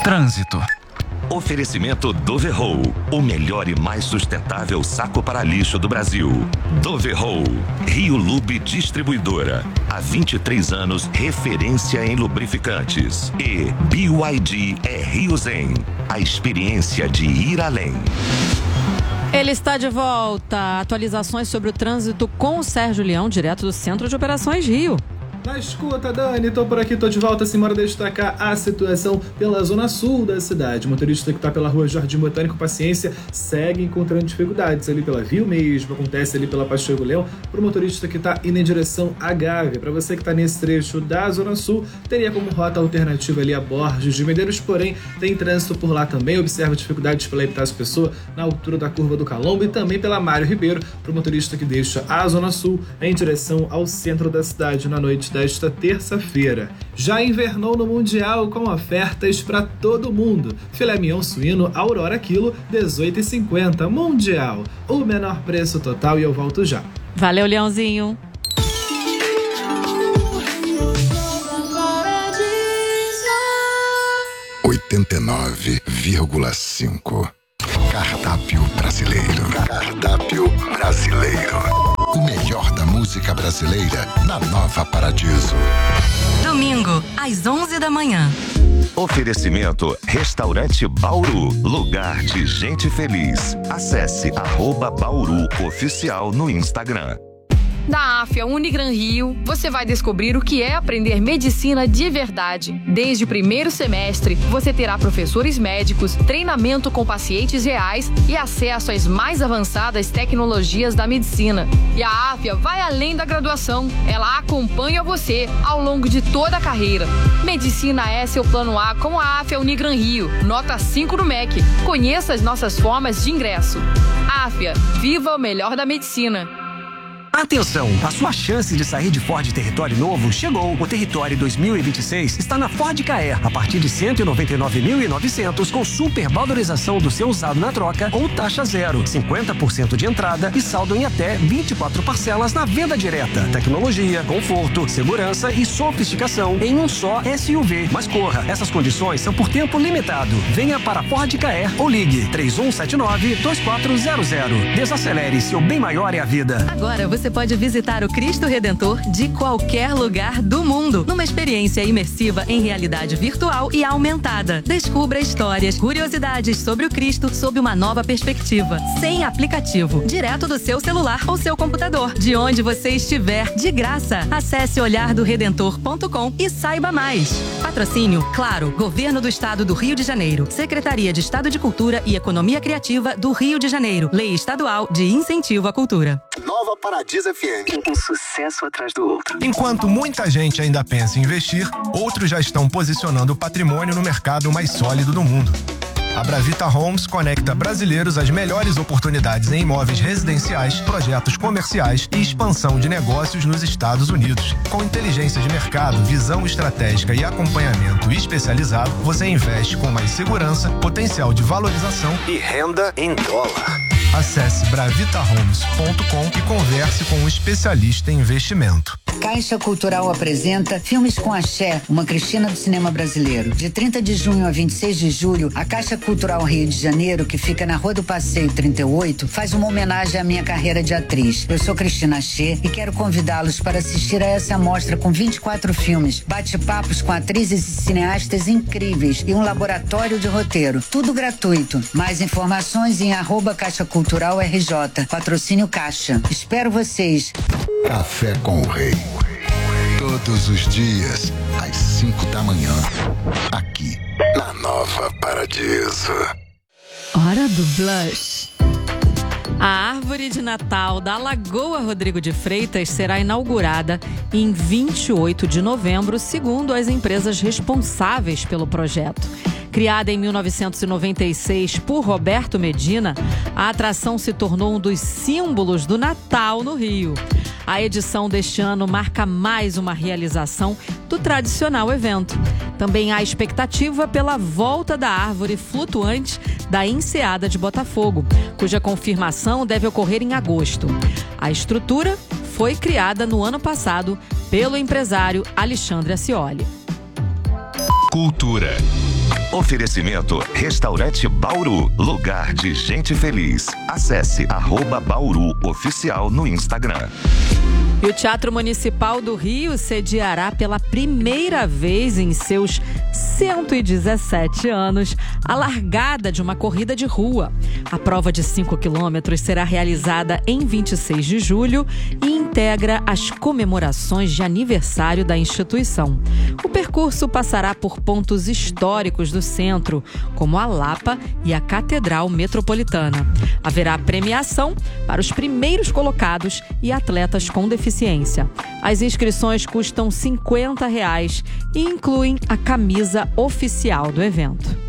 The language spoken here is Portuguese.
Trânsito. Oferecimento Doverroll, o melhor e mais sustentável saco para lixo do Brasil. Doverroll, Rio Lube Distribuidora. Há 23 anos, referência em lubrificantes. E BYD é Rio Zen, a experiência de ir além. Ele está de volta. Atualizações sobre o trânsito com o Sérgio Leão, direto do Centro de Operações Rio. Na escuta, Dani, tô por aqui, tô de volta, assim, bora destacar a situação pela zona sul da cidade. O motorista que tá pela rua Jardim Botânico, paciência, segue encontrando dificuldades ali pela Via mesmo, acontece ali pela Pacheco Leão, pro motorista que tá indo em direção à Gávea. Pra você que tá nesse trecho da zona sul, teria como rota alternativa ali a Borges de Medeiros, porém tem trânsito por lá também. Observa dificuldades pela Epitácio Pessoa, na altura da curva do Calombo, e também pela Mário Ribeiro, pro motorista que deixa a zona sul em direção ao centro da cidade na noite desta terça-feira. Já invernou no Mundial com ofertas para todo mundo. Filé mignon suíno Aurora quilo, R$18,50. Mundial, o menor preço total, e eu volto já. Valeu, Leãozinho. (89,5) Cardápio brasileiro. Cardápio brasileiro. O melhor da música brasileira na Nova Paradiso. Domingo, às 11 da manhã. Oferecimento Restaurante Bauru, lugar de gente feliz. Acesse @Bauru Oficial no Instagram. Na AFIA Unigran Rio, você vai descobrir o que é aprender medicina de verdade. Desde o primeiro semestre, você terá professores médicos, treinamento com pacientes reais e acesso às mais avançadas tecnologias da medicina. E a AFIA vai além da graduação. Ela acompanha você ao longo de toda a carreira. Medicina é seu plano A com a AFIA Unigran Rio. Nota 5 no MEC. Conheça as nossas formas de ingresso. AFIA, viva o melhor da medicina. Atenção, a sua chance de sair de Ford Território novo chegou. O Território 2026 está na Ford Ka, a partir de 199.900, com super valorização do seu usado na troca ou taxa zero, 50% de entrada e saldo em até 24 parcelas na venda direta. Tecnologia, conforto, segurança e sofisticação em um só SUV. Mas corra, essas condições são por tempo limitado. Venha para Ford Ka ou ligue 3179-2400. Desacelere, seu bem maior é a vida. Agora você pode visitar o Cristo Redentor de qualquer lugar do mundo, numa experiência imersiva em realidade virtual e aumentada. Descubra histórias, curiosidades sobre o Cristo sob uma nova perspectiva, sem aplicativo, direto do seu celular ou seu computador, de onde você estiver, de graça. Acesse olhardoredentor.com e saiba mais. Patrocínio, claro, Governo do Estado do Rio de Janeiro, Secretaria de Estado de Cultura e Economia Criativa do Rio de Janeiro, Lei Estadual de Incentivo à Cultura. Nova Paradiso FM. Um sucesso atrás do outro. Enquanto muita gente ainda pensa em investir, outros já estão posicionando o patrimônio no mercado mais sólido do mundo. A Bravita Homes conecta brasileiros às melhores oportunidades em imóveis residenciais, projetos comerciais e expansão de negócios nos Estados Unidos. Com inteligência de mercado, visão estratégica e acompanhamento especializado, você investe com mais segurança, potencial de valorização e renda em dólar. Acesse bravitahomes.com e converse com um especialista em investimento. Caixa Cultural apresenta Filmes com Axé, uma Cristina do cinema brasileiro. De 30 de junho a 26 de julho, a Caixa Cultural Rio de Janeiro, que fica na Rua do Passeio 38, faz uma homenagem à minha carreira de atriz. Eu sou Cristina Axé e quero convidá-los para assistir a essa amostra com 24 filmes, bate-papos com atrizes e cineastas incríveis e um laboratório de roteiro. Tudo gratuito. Mais informações em @Caixa Cultural RJ. Patrocínio Caixa. Espero vocês. Café com o Rei. Todos os dias, às 5 da manhã. Aqui, na Nova Paradiso. Hora do blush. A árvore de Natal da Lagoa Rodrigo de Freitas será inaugurada em 28 de novembro, segundo as empresas responsáveis pelo projeto. Criada em 1996 por Roberto Medina, a atração se tornou um dos símbolos do Natal no Rio. A edição deste ano marca mais uma realização do tradicional evento. Também há expectativa pela volta da árvore flutuante da Enseada de Botafogo, cuja confirmação deve ocorrer em agosto. A estrutura foi criada no ano passado pelo empresário Alexandre Ascioli. cultura. Oferecimento Restaurante Bauru, lugar de gente feliz. Acesse @Bauru Oficial no Instagram. E o Teatro Municipal do Rio sediará pela primeira vez em seus 117 anos a largada de uma corrida de rua. A prova de 5 quilômetros será realizada em 26 de julho e integra as comemorações de aniversário da instituição. O percurso passará por pontos históricos do centro, como a Lapa e a Catedral Metropolitana. Haverá premiação para os primeiros colocados e atletas com deficiência. As inscrições custam R$ 50 e incluem a camisa oficial do evento.